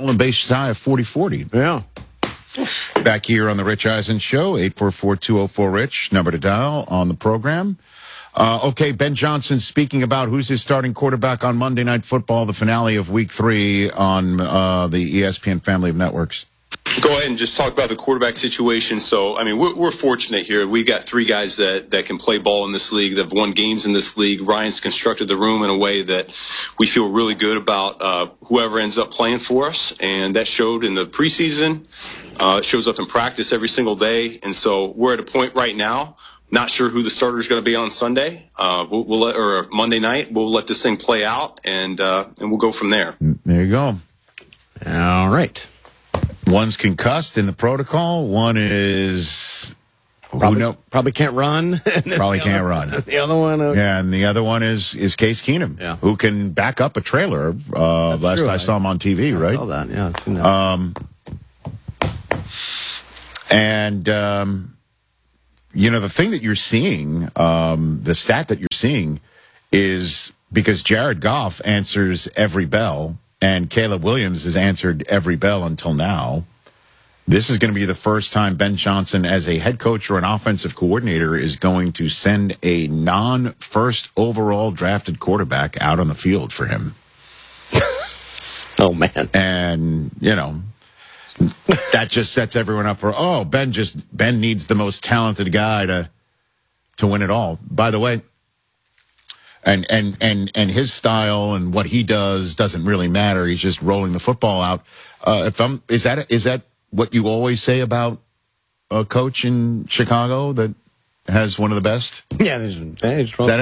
stolen bases high of 40-40. Yeah. Back here on the Rich Eisen Show, 844-204-RICH, number to dial on the program. Okay, Ben Johnson speaking about who's his starting quarterback on Monday Night Football, the finale of Week 3 on the ESPN family of networks. Go ahead and just talk about the quarterback situation. So, I mean, we're fortunate here. We've got 3 guys that can play ball in this league, that have won games in this league. Ryan's constructed the room in a way that we feel really good about whoever ends up playing for us, and that showed in the preseason. It shows up in practice every single day, and so we're at a point right now. Not sure who the starter is going to be on Sunday, or Monday night. We'll let this thing play out, and we'll go from there. There you go. All right. One's concussed in the protocol. One is probably can't run. Probably can't run. The other one, yeah, and the other one is Case Keenum, who can back up a trailer. Last I saw him on TV, right? I saw that. Yeah, I've seen that. The thing that you're seeing, the stat that you're seeing is because Jared Goff answers every bell and Caleb Williams has answered every bell until now. This is going to be the first time Ben Johnson, as a head coach or an offensive coordinator, is going to send a non-first overall drafted quarterback out on the field for him. Oh, man. And, that just sets everyone up for, Ben needs the most talented guy to win it all. By the way, and his style and what he does doesn't really matter. He's just rolling the football out. Is that what you always say about a coach in Chicago that has one of the best? Yeah, there's